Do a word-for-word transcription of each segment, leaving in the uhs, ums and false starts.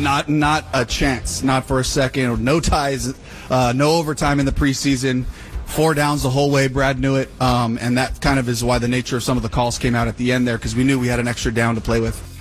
not not a chance, not for a second. No ties, uh, no overtime in the preseason. Four downs the whole way. Brad knew it, um, and that kind of is why the nature of some of the calls came out at the end there, because we knew we had an extra down to play with.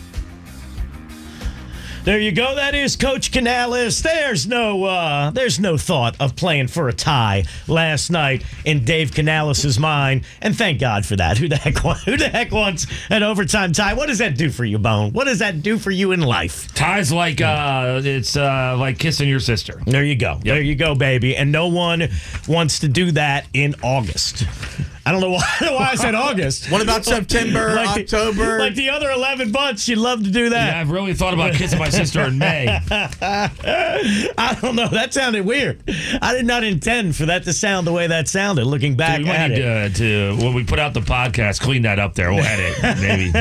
There you go. That is Coach Canales. There's no, uh, there's no thought of playing for a tie last night in Dave Canales' mind, and thank God for that. Who the heck, who the heck wants an overtime tie? What does that do for you, Bone? What does that do for you in life? Ties like uh, it's uh, like kissing your sister. There you go. Yep. There you go, baby. And no one wants to do that in August. I don't know why, why I said August. What about September, like October? The, like the other eleven months, you'd love to do that. Yeah, I've really thought about kissing my sister in May. I don't know. That sounded weird. I did not intend for that to sound the way that sounded, looking back Dude, we at might it. need to, to, when we put out the podcast, clean that up there. We'll edit, maybe.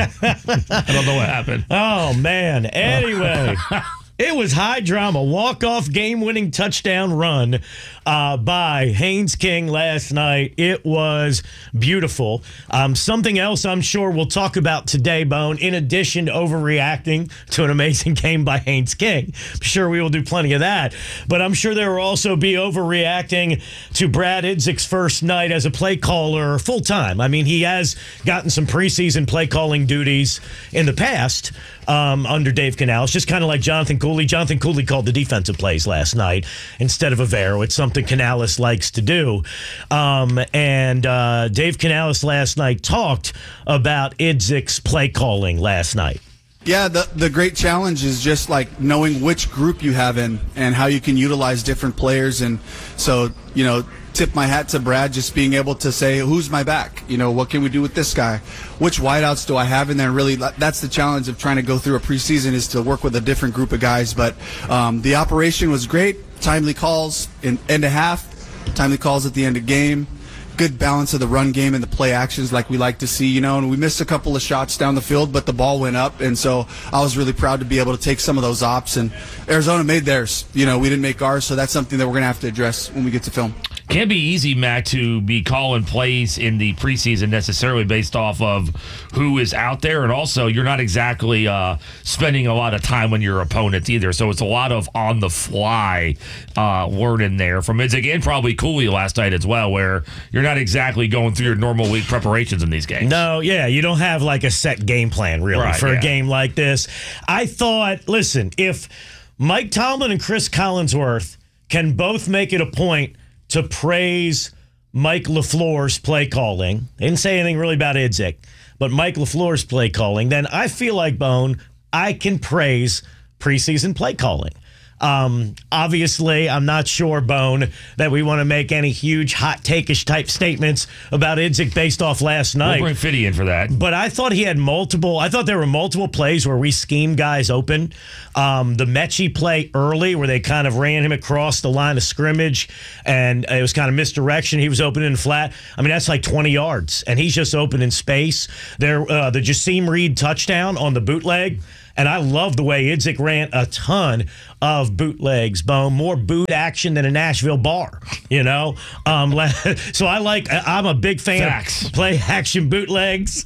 I don't know what happened. Oh, man. Anyway. It was high drama. Walk-off game-winning touchdown run uh, by Haynes King last night. It was beautiful. Um, something else I'm sure we'll talk about today, Bone, in addition to overreacting to an amazing game by Haynes King. I'm sure we will do plenty of that. But I'm sure there will also be overreacting to Brad Idzik's first night as a play caller full-time. I mean, he has gotten some preseason play-calling duties in the past um, under Dave Canales, just kind of like Jonathan Cooley. Jonathan Cooley called the defensive plays last night instead of Avero. It's something Canales likes to do. Um, and uh, Dave Canales last night talked about Idzik's play calling last night. Yeah, the the great challenge is just like knowing which group you have in and how you can utilize different players. And so, you know, tip my hat to Brad, just being able to say, who's my back? You know, what can we do with this guy? Which wideouts do I have in there? And really, that's the challenge of trying to go through a preseason, is to work with a different group of guys. But um, the operation was great. Timely calls in end of half, timely calls at the end of game. Good balance of the run game and the play actions like we like to see, you know, and we missed a couple of shots down the field, but the ball went up, and so I was really proud to be able to take some of those ops, and Arizona made theirs. You know, we didn't make ours, so that's something that we're going to have to address when we get to film. Can't be easy, Mac, to be calling plays in the preseason necessarily based off of who is out there, and also you're not exactly uh, spending a lot of time on your opponents either, so it's a lot of on-the-fly uh, learning there from Idzik and probably Cooley last night as well, where you're not exactly going through your normal week preparations in these games. No, yeah, you don't have like a set game plan really right, for yeah. a game like this. I thought, listen, if Mike Tomlin and Chris Collinsworth can both make it a point to praise Mike LaFleur's play calling, they didn't say anything really about Idzik, but Mike LaFleur's play calling, then I feel like, Bone, I can praise preseason play calling. Um, obviously, I'm not sure, Bone, that we want to make any huge hot take-ish type statements about Idzik based off last night. We'll bring Fitty in for that. But I thought he had multiple, I thought there were multiple plays where we schemed guys open. Um, the Mechie play early where they kind of ran him across the line of scrimmage and it was kind of misdirection. He was open in flat. I mean, that's like twenty yards and he's just open in space. There, uh, the Jasim Reed touchdown on the bootleg. And I love the way Idzik ran a ton of bootlegs, Bone. More boot action than a Nashville bar, you know? Um, so I like, I'm a big fan Facts. of play action bootlegs.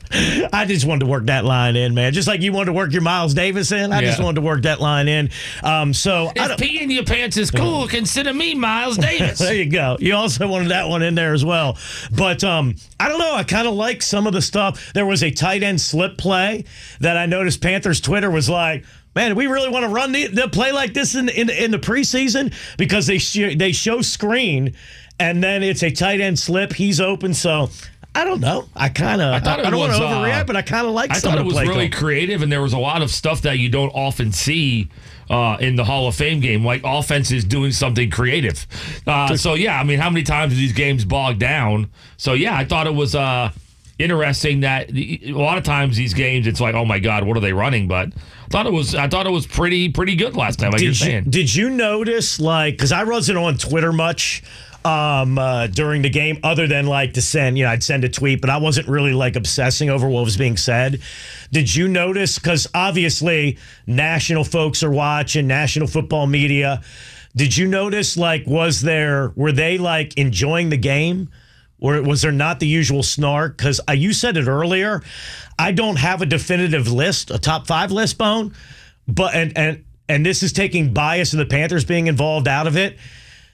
I just wanted to work that line in, man. Just like you wanted to work your Miles Davis in, I yeah. just wanted to work that line in. Um, so I If don't, peeing your pants is cool, consider me Miles Davis. there you go. You also wanted that one in there as well. But um, I don't know. I kind of like some of the stuff. There was a tight end slip play that I noticed Panthers Twitter was like, man, do we really want to run the, the play like this in, in, in the preseason? Because they sh- they show screen, and then it's a tight end slip. He's open, so I don't know. I kind of, I, thought it I don't want was, to overreact, uh, but I kind of like I some thought of it the was play really call. creative, and there was a lot of stuff that you don't often see uh, in the Hall of Fame game, like offenses doing something creative. Uh, so, yeah, I mean, how many times do these games bog down? So, yeah, I thought it was uh, interesting that the, a lot of times these games, it's like, oh, my God, what are they running? But I thought it was I thought it was pretty pretty good last time, like did you're you, saying. Did you notice, like, because I wasn't on Twitter much um, uh, during the game, other than like to send, you know, I'd send a tweet, but I wasn't really like obsessing over what was being said. Did you notice? Because obviously national folks are watching, national football media. Did you notice, like, was there, were they like enjoying the game? Or was there not the usual snark? Because uh, you said it earlier. I don't have a definitive list, a top five list, Bone. But and and and this is taking bias of the Panthers being involved out of it,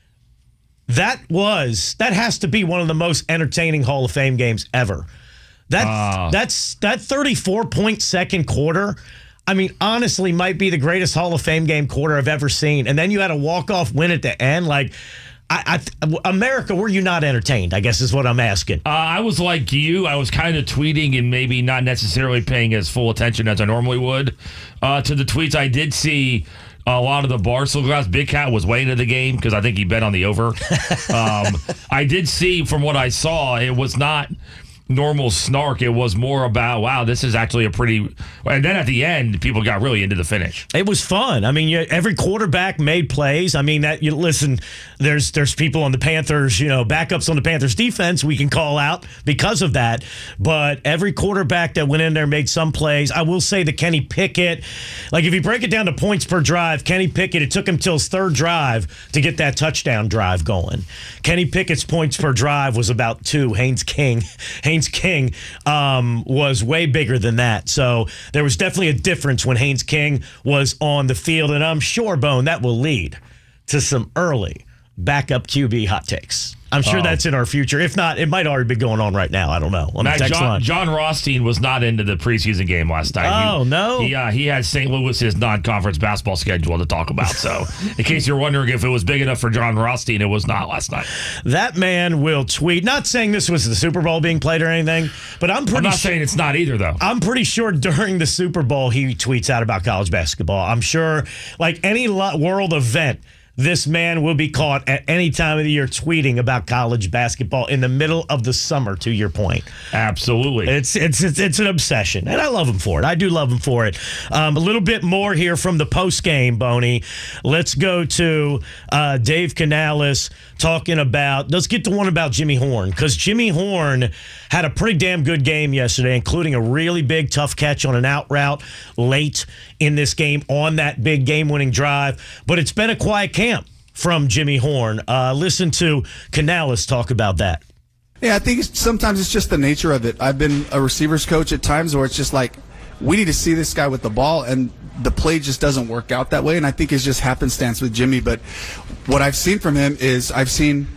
that was, that has to be one of the most entertaining Hall of Fame games ever. That, uh. That's, that thirty-four point second quarter, I mean, honestly, might be the greatest Hall of Fame game quarter I've ever seen. And then you had a walk-off win at the end. Like, I, I, America, were you not entertained, I guess is what I'm asking. Uh, I was like you. I was kind of tweeting and maybe not necessarily paying as full attention as I normally would uh, to the tweets. I did see a lot of the Barstool guys. Big Cat was way into the game because I think he bet on the over. um, I did see from what I saw, it was not normal snark. It was more about, wow, this is actually a pretty, and then at the end people got really into the finish. It was fun. I mean, you, every quarterback made plays. I mean, that you listen, there's there's people on the Panthers, you know, backups on the Panthers defense we can call out because of that, but every quarterback that went in there made some plays. I will say that Kenny Pickett, like if you break it down to points per drive, Kenny Pickett, it took him till his third drive to get that touchdown drive going. Kenny Pickett's points per drive was about two. Haynes King Haynes King um, was way bigger than that. So there was definitely a difference when Haynes King was on the field. And I'm sure, Bone, that will lead to some early backup Q B hot takes. I'm sure oh. that's in our future. If not, it might already be going on right now. I don't know. On Matt, the text John, line. John Rothstein was not into the preseason game last night. Oh, he, no? He, uh, he had Saint Louis's non-conference basketball schedule to talk about. So in case you're wondering if it was big enough for John Rothstein, it was not last night. That man will tweet. Not saying this was the Super Bowl being played or anything, but I'm pretty I'm not sure, saying it's not either, though. I'm pretty sure during the Super Bowl, he tweets out about college basketball. I'm sure, like any world event, this man will be caught at any time of the year tweeting about college basketball in the middle of the summer, to your point. Absolutely. It's it's it's, it's an obsession, and I love him for it. I do love him for it. Um, a little bit more here from the post-game, Boney. Let's go to uh, Dave Canales talking about, let's get to one about Jimmy Horn, because Jimmy Horn had a pretty damn good game yesterday, including a really big tough catch on an out route late in this game on that big game-winning drive. But it's been a quiet camp from Jimmy Horn. Uh, listen to Canales talk about that. Yeah, I think it's, sometimes it's just the nature of it. I've been a receivers coach at times where it's just like, we need to see this guy with the ball, and the play just doesn't work out that way. And I think it's just happenstance with Jimmy. But what I've seen from him is I've seen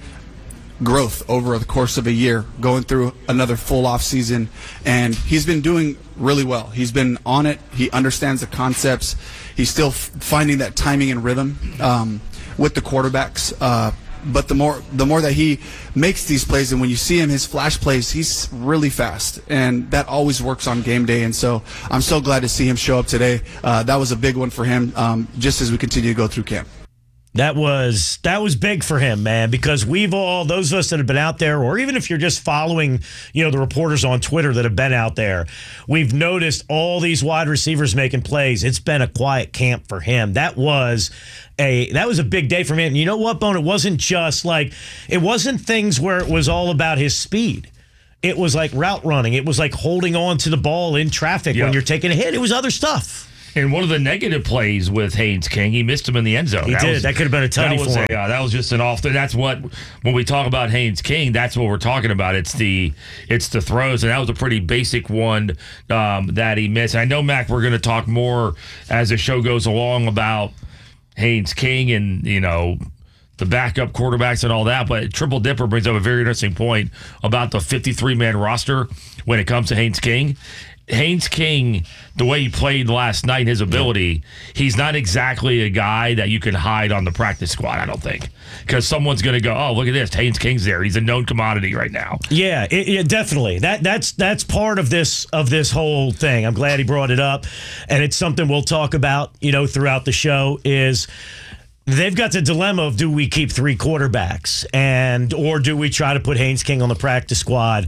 growth over the course of a year, going through another full off season, and he's been doing really well. He's been on it. He understands the concepts. He's still f- finding that timing and rhythm um, with the quarterbacks. Uh, but the more the more that he makes these plays, and when you see him, his flash plays, he's really fast, and that always works on game day. And so I'm so glad to see him show up today. Uh, that was a big one for him, um, just as we continue to go through camp. That was that was big for him, man, because we've all, those of us that have been out there, or even if you're just following, you know, the reporters on Twitter that have been out there, we've noticed all these wide receivers making plays. It's been a quiet camp for him. That was a that was a big day for him. And you know what, Bone? It wasn't just like, it wasn't things where it was all about his speed. It was like route running. It was like holding on to the ball in traffic yep. when you're taking a hit. It was other stuff. And one of the negative plays with Haynes King, he missed him in the end zone. He that did. Was, that could have been a tutty that was for him. A, uh, that was just an off. That's what, when we talk about Haynes King, that's what we're talking about. It's the it's the throws, and that was a pretty basic one um, that he missed. I know, Mac, we're going to talk more as the show goes along about Haynes King and, you know, the backup quarterbacks and all that, but Triple Dipper brings up a very interesting point about the fifty-three man roster when it comes to Haynes King. Haynes King, the way he played last night, his ability, he's not exactly a guy that you can hide on the practice squad, I don't think. Because someone's going to go, oh, look at this, Haynes King's there. He's a known commodity right now. Yeah, it, it, definitely. That that's that's part of this of this whole thing. I'm glad he brought it up, and it's something we'll talk about, you know, throughout the show. Is they've got the dilemma of, do we keep three quarterbacks, and or do we try to put Haynes King on the practice squad?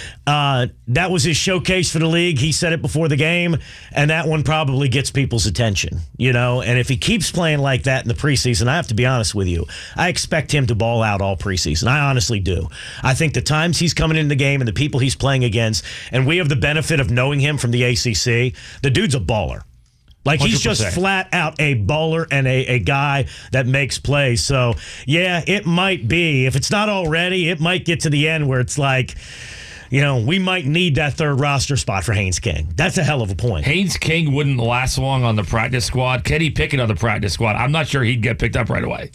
Uh, that was his showcase for the league. He said it before the game, and that one probably gets people's attention, you know. And if he keeps playing like that in the preseason, I have to be honest with you, I expect him to ball out all preseason. I honestly do. I think the times he's coming into the game and the people he's playing against, and we have the benefit of knowing him from the A C C, the dude's a baller. Like, he's just flat out a baller and a, a guy that makes plays. So, yeah, it might be. If it's not already, it might get to the end where it's like, you know, we might need that third roster spot for Haynes King. That's a hell of a point. Haynes King wouldn't last long on the practice squad. Kenny Pickett on the practice squad. I'm not sure he'd get picked up right away.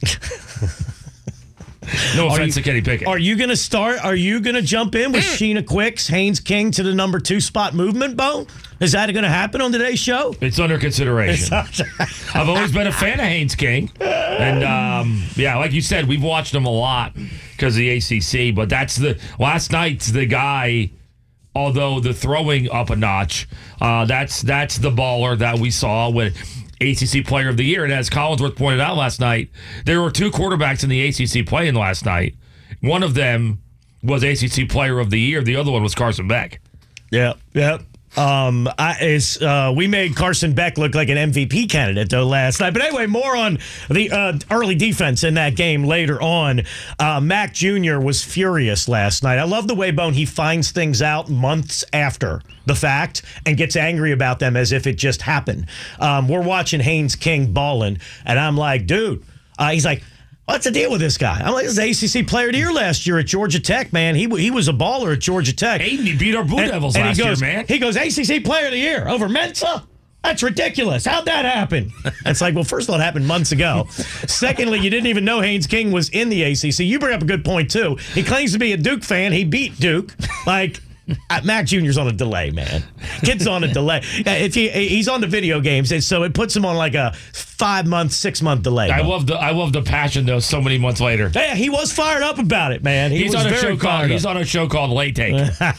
No offense you, to Kenny Pickett. Are you going to start? Are you going to jump in with Sheena Quicks, Haynes King to the number two spot movement, Bo? Is that going to happen on today's show? It's under consideration. I've always been a fan of Haynes King. And, um, yeah, like you said, we've watched him a lot because of the A C C. But that's the last night's the guy, although the throwing up a notch, uh, that's that's the baller that we saw with A C C Player of the Year. And as Collinsworth pointed out last night, there were two quarterbacks in the A C C playing last night. One of them was A C C Player of the Year. The other one was Carson Beck. Yeah, yeah. Um, I, it's, uh, we made Carson Beck look like an M V P candidate, though, last night. But anyway, more on the uh, early defense in that game later on. Uh, Mac Junior was furious last night. I love the way, Bone, he finds things out months after the fact and gets angry about them as if it just happened. Um, we're watching Haynes King balling, and I'm like, dude, uh, he's like, what's the deal with this guy? I'm like, this is A C C Player of the Year last year at Georgia Tech, man. He he was a baller at Georgia Tech. Aiden, he beat our Blue and, Devils and last he goes, year, man. He goes, A C C Player of the Year over Mensa? That's ridiculous. How'd that happen? It's like, well, first of all, it happened months ago. Secondly, you didn't even know Haynes King was in the A C C. You bring up a good point, too. He claims to be a Duke fan. He beat Duke. Like, Mac Junior's on a delay, man. Kid's on a delay. If he he's on the video games, and so it puts him on like a five month, six month delay. I love the I love the passion though. So many months later, yeah, he was fired up about it, man. He he's was on a very show called fired He's up. on a show called Late Take.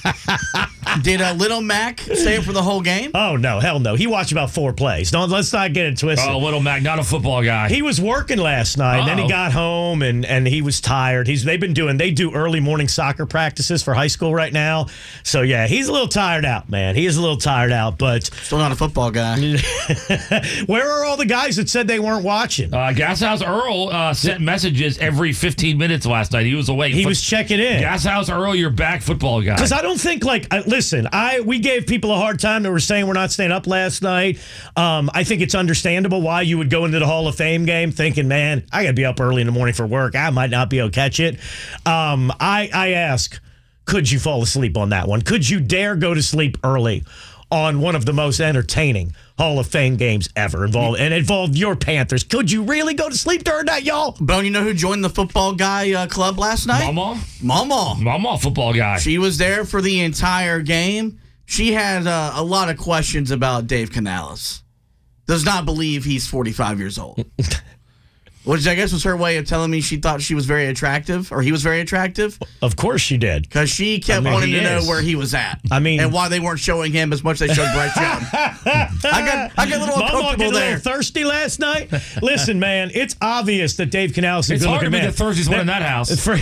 Did uh, Little Mac stay for the whole game? Oh no, hell no. He watched about four plays. Don't let's not get it twisted. Oh, Little Mac, not a football guy. He was working last night, and then he Uh-oh. got home, and, and he was tired. He's they've been doing they do early morning soccer practices for high school right now. So yeah, he's a little tired out, man. He is a little tired out, but Still not a football guy. where are all the guys that said they weren't watching? Uh, Gashouse Earl uh, sent messages every fifteen minutes last night. He was awake. He Foot- was checking in. Gashouse Earl, you're back, football guy. Because I don't think, like, I, listen, I we gave people a hard time that were saying we're not staying up last night. Um, I think it's understandable why you would go into the Hall of Fame game thinking, man, I got to be up early in the morning for work. I might not be able to catch it. Um, I, I ask, could you fall asleep on that one? Could you dare go to sleep early on one of the most entertaining Hall of Fame games ever involved and involved your Panthers? Could you really go to sleep during that, y'all? Bone, you know who joined the football guy uh, club last night? Mama? Mama. Mama, football guy. She was there for the entire game. She had uh, a lot of questions about Dave Canales. Does not believe he's forty-five years old. Which I guess was her way of telling me she thought she was very attractive, or he was very attractive, Of course she did. because she kept I mean, wanting he to know is. where he was at. I mean- and why they weren't showing him as much as they showed Bryce Young. I got, I got a little Mama uncomfortable getting a there. little thirsty last night. Listen, man, it's obvious that Dave Canales is a It's good hard to looking be man. the Thursday's one in that house. For-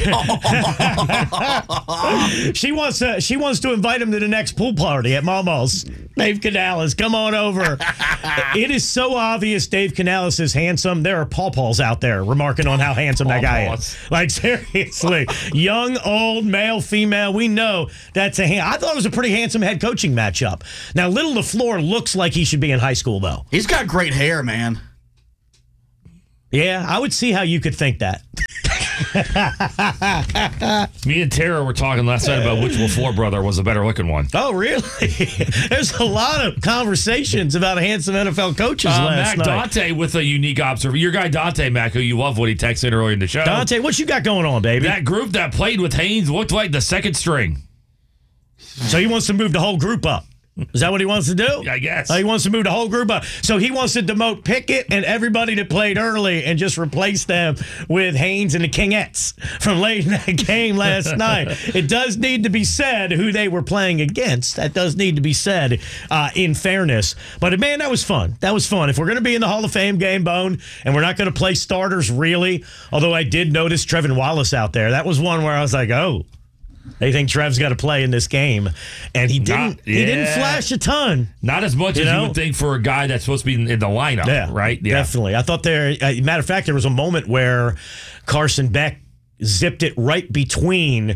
she wants to. She wants to invite him to the next pool party at Mama's. Dave Canales, come on over. It is so obvious Dave Canales is handsome. There are pawpaws out there remarking on how handsome that guy Pawpaws. is. Like seriously, young, old, male, female. We know that's a. Han- I thought it was a pretty handsome head coaching matchup. Now, Little LaFleur looks like he should be in high school though. He's got great hair, man. Yeah, I would see how you could think that. Me and Tara were talking last night about which LaFleur brother was the better looking one. Oh, really? There's a lot of conversations about handsome N F L coaches Uh, last Mac night. Dante with a unique observation. Your guy Dante, Mac, who you love when he texted earlier in the show. Dante, what you got going on, baby? That group that played with Haynes looked like the second string. So he wants to move the whole group up. Is that what he wants to do? I guess. Oh, he wants to move the whole group up. So he wants to demote Pickett and everybody that played early and just replace them with Haynes and the Kingettes from late in that game last night. It does need to be said who they were playing against. That does need to be said uh, in fairness. But, man, that was fun. That was fun. If we're going to be in the Hall of Fame game, Bone, and we're not going to play starters really, although I did notice Trevin Wallace out there. That was one where I was like, oh. They think Trev's got to play in this game, and he didn't. Not- He didn't yeah. flash a ton. Not as much You as know? you would think for a guy that's supposed to be in, in the lineup, Yeah, right? Definitely. I thought there. Uh, matter of fact, there was a moment where Carson Beck zipped it right between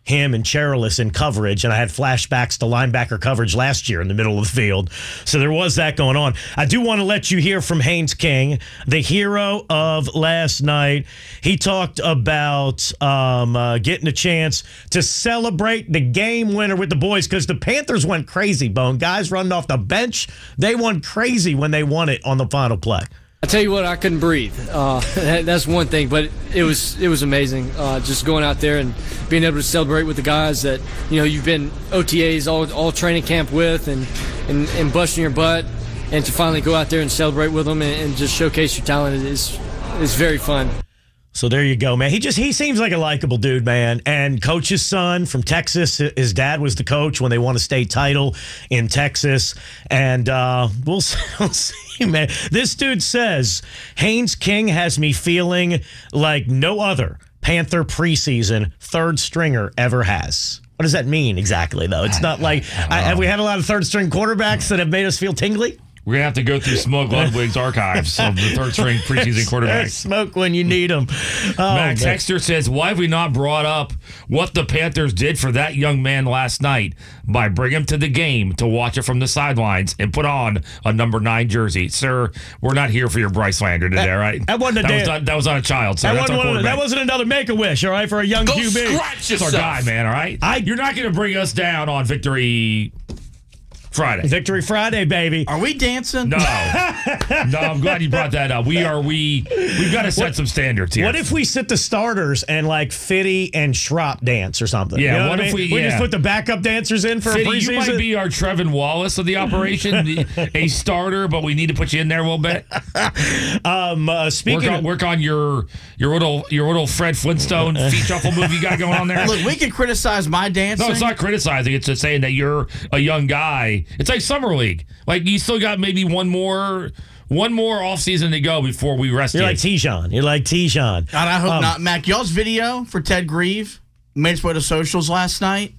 him and Cherilus in coverage, and I had flashbacks to linebacker coverage last year in the middle of the field. So there was that going on. I do want to let you hear from Haynes King, the hero of last night. He talked about um, uh, getting a chance to celebrate the game winner with the boys because the Panthers went crazy, Bone. Guys running off the bench, they went crazy when they won it on the final play. I tell you what, I couldn't breathe. Uh, that, that's one thing, but it was it was amazing. Uh, just going out there and being able to celebrate with the guys that you know you've been O T As all all training camp with, and and, and busting your butt, and to finally go out there and celebrate with them and, and just showcase your talent is is very fun. So there you go, man. He just he seems like a likable dude, man. And coach's son from Texas, his dad was the coach when they won a state title in Texas. And uh, we'll, we'll see, man. This dude says Haynes King has me feeling like no other Panther preseason third stringer ever has. What does that mean exactly, though? It's not like I, have we had a lot of third string quarterbacks that have made us feel tingly? We're going to have to go through Smoke Ludwig's archives of the third-string preseason quarterbacks. Smoke when you need them. Oh, Max man. Hexter says, why have we not brought up what the Panthers did for that young man last night by bringing him to the game to watch it from the sidelines and put on a number nine jersey? Sir, we're not here for your Bryce Lander today, all right? That wasn't a that, damn- was not, that was not a child, sir. That That's our wasn't, one, quarterback. that wasn't another Make-A-Wish, all right, for a young Go Q B. scratch yourself. That's our guy, man, all right? I- You're not going to bring us down on Victory Friday. Victory Friday, baby. Are we dancing? No. No, I'm glad you brought that up. We are, we, we've got to set What- some standards here. What if we sit the starters and like Fitty and Schropp dance or something? Yeah, You know what I if mean? we- we just yeah. put the backup dancers in for Fitty, a preseason? you might be our Trevin Wallace of the operation, the, a starter, but we need to put you in there a little bit. um, uh, Work speaking on, of, work on your your little your little Fred Flintstone feet shuffle move you got going on there. Look, we can criticize my dancing. No, it's not criticizing. It's just saying that you're a young guy. It's like summer league. Like you still got maybe one more one more off season to go before we rest you're you. like Tijon. You're like Tijon. God, I hope Um, not. Mac, y'all's video for Ted Grieve made its way to socials last night.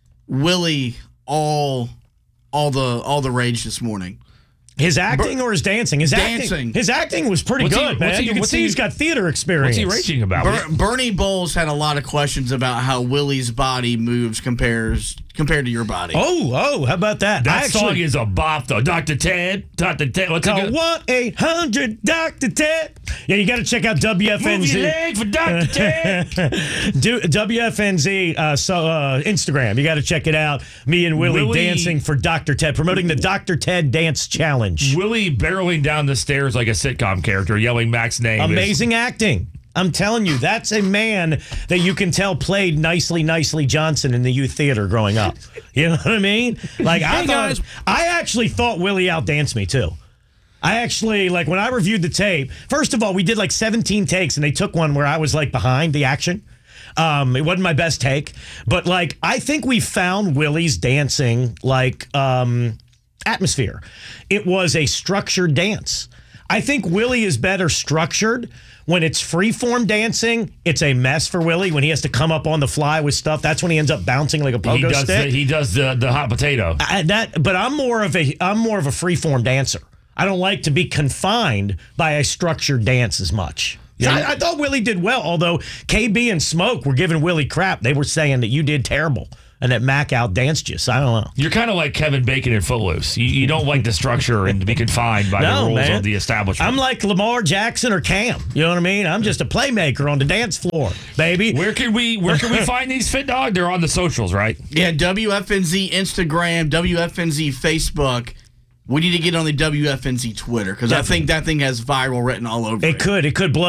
Willie, all, all the, all the rage this morning. His acting or his dancing? His Dancing. acting. His acting was pretty What's he- good, what's man. he- you can what's see he- he's got theater experience. What's he raging about? Ber- Bernie Bowles had a lot of questions about how Willie's body moves compares compared to your body. Oh, oh, how about that? That I song actually, is a bop though. Doctor Ted, Doctor Ted. What's it Call go? one eight hundred Doctor Ted. Yeah, you got to check out W F N Move Z. your leg for Doctor Ted. Do W F N Z uh, so uh, Instagram. You got to check it out. Me and Willie, Willie- dancing for Doctor Ted, promoting the Doctor Ted Dance Challenge. Willie barreling down the stairs like a sitcom character, yelling Mac's name. is- Amazing acting. I'm telling you, that's a man that you can tell played Nicely, Nicely Johnson in the youth theater growing up. You know what I mean? Like I Hey, thought, guys. I actually thought Willie outdanced me too. I actually, like, when I reviewed the tape, first of all, we did like seventeen takes, and they took one where I was like behind the action. Um, it wasn't my best take, but like I think we found Willie's dancing like um, atmosphere. It was a structured dance. I think Willie is better structured. When it's free-form dancing, it's a mess for Willie. When he has to come up on the fly with stuff, that's when he ends up bouncing like a he pogo does stick. the, he does the, the hot potato. I, that, but I'm more of a I'm more of a free-form dancer. I don't like to be confined by a structured dance as much. Yeah. I, I thought Willie did well, although K B and Smoke were giving Willie crap. They were saying that you did terrible and that Mac outdanced you. So I don't know. You're kind of like Kevin Bacon in Footloose. You, you don't like the structure and to be confined by No, the rules man. of the establishment. I'm like Lamar Jackson or Cam. You know what I mean? I'm just a playmaker on the dance floor, baby. where can we where can we find these Fit Dog? They're on the socials, right? Yeah, W F N Z Instagram, W F N Z Facebook. We need to get on the W F N Z Twitter because I think that thing has viral written all over It could. It could blow.